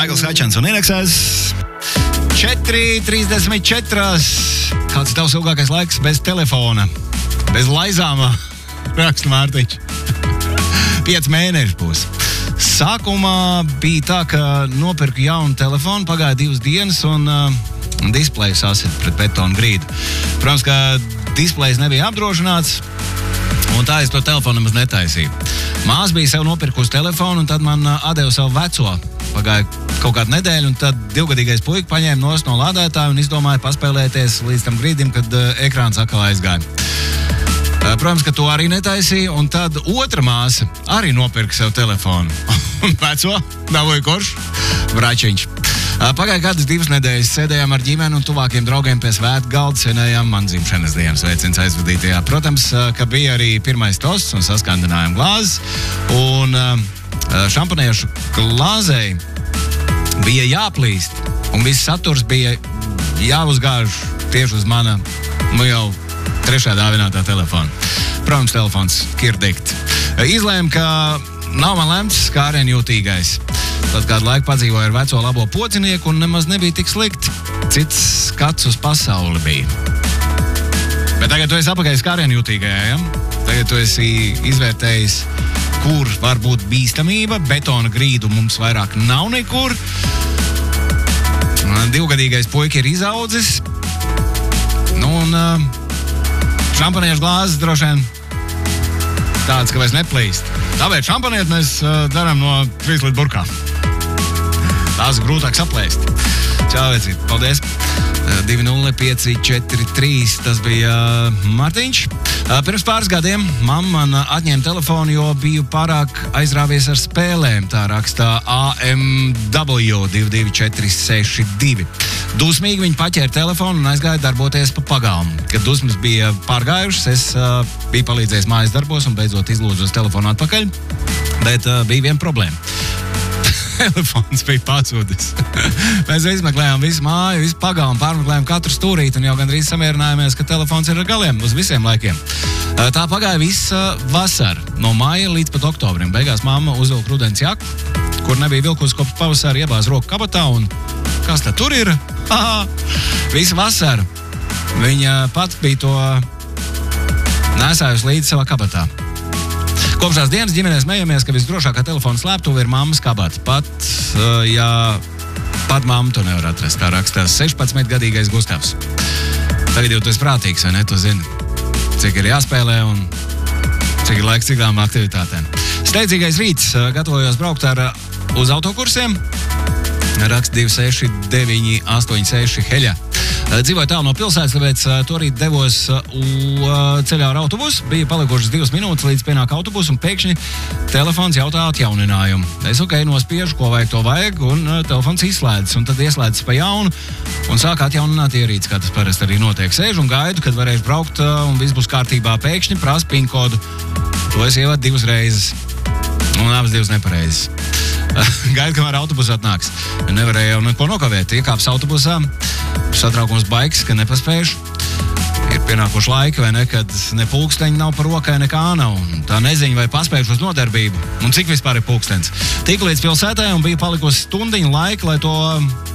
Maikls Hačans un Ineksēs. 4:34. Kāds ir tavs ilgākais laiks bez telefona, bez laizāma? Raksta Mārtiņš. 5 mēneši būs. Sākumā bija tā, ka nopirku jaunu telefonu, pagāja 2 dienas un displejs sasit pret betonu grīdu. Protams, ka displejs nebija apdrošināts, un tā es to telefonu nemaz netaisīju. Māsa bija sev nopirkusi telefonu, un tad man atdeva savu veco. Pagāja kaut kādu nedēļu, un tad 2-gadīgais puika paņēma no lādētāja un izdomāja paspēlēties līdz tam grīdim, kad ekrāns atkal aizgāja. Protams, ka to arī netaisīja, un tad otra māsa arī nopirka sev telefonu. Un veco dabūja kurš? Vračiņš. Pagāja kādas 2 nedēļas, sēdējām ar ģimeni un tuvākiem draugiem pie svētku galda, svinējām man dzimšanas dienas sveiciens aizvadītajā. Protams, ka bija arī pirmais tosts un saskandinājām glāzes, un šampaniešu glāzei bija jāplīst, un viss saturs bija jāuzgāž tieši uz mana, jau 3. dāvinātā telefona. Protams, telefons kirdikt. Izlēma, ka nav man lemts skārienjūtīgais. Tad kādu laiku padzīvoju ar veco labo pocinieku un nemaz nebija tik slikti. Cits skats uz pasauli bija. Bet tagad tu esi apakaļ skārienjūtīgajā, ja? Tagad tu esi izvērtējis, kur var būt bīstamība. Betona grīdu mums vairāk nav nekur. 2-gadīgais puika ir izaudzis. Un šampaniešu glāzes droši vien tāds, ka vairs neplīst. Tāpēc šampanieti mēs darām no 3 litru burkām. Tās grūtāk saplēst. Čau, vecīt, paldies. 20543, tas bija Martiņš. Pirms pāris gadiem mamma man atņēma telefonu, jo biju pārāk aizrāvies ar spēlēm. Tā rakstā AMW 22462. Dusmīgi viņi paķēra telefonu un aizgāja darboties pa pagalmu. Kad dusmas bija pārgājušas, es biju palīdzējis mājas darbos un beidzot izlūdzu uz telefonu atpakaļ. Bet bija viena problēma. Telefons bija pazudis. Mēs izmeklējām visu māju, visu pagalmu, pārmeklējām katru stūrīti un jau gandrīz samierinājāmies, ka telefons ir ar galiem uz visiem laikiem. Tā pagāja visa vasara, no māja līdz pat oktobrim. Beigās mamma uzvilka rudens jaku, kur nebija vilkusi kopš pavasara, iebāz roku kabatā un kas tad tur ir? Visu vasaru viņa pat bija to nesājusi līdzi savā kabatā. Kopš tās dienas ģimenē smejamies, ka visdrošākā telefona slēptuve ir mammas kabata. Pat mamma to nevar atrast, tā rakstās 16-gadīgais Gustavs. Tagad jau tu esi prātīgs, vai ne? Tu zini, cik ir jāspēlē un cik ir laiks citām aktivitātēm. Steidzīgais rīts, gatavojos braukt uz autokursiem. Raksts 26986 Heļa. Dzīvoju tālu no pilsētas, tāpēc torīt devos ceļā ar autobusu. Bija palikušas 2 minūtes, līdz pienāk autobusu, un pēkšņi telefons jautā atjauninājumu. Es nospiežu, ko vajag, to vajag, un telefons izslēdzas. Un tad ieslēdzas pa jaunu, un sāk atjaunināt ierīci, kā tas parasti arī notiek. Sēžu un gaidu, kad varēšu braukt, un viss būs kārtībā. Pēkšņi prasa PIN kodu. To es ievadu 2 reizes, un abas 2 nepareizes. Gaidu, kamēr autobus atnāks. Nevarēju jau neko nokavēt. Iekāps autobusā, satraukums baigs, ka nepaspējuši. Ir pienākuši laiki, vai ne, kad ne pulksteņi nav par rokai, nekā nav. Tā neziņa, vai paspējuši uz nodarbību. Un cik vispār ir pulkstens. Tiku līdz pilsētai un bija palikusi stundiņa laika, lai to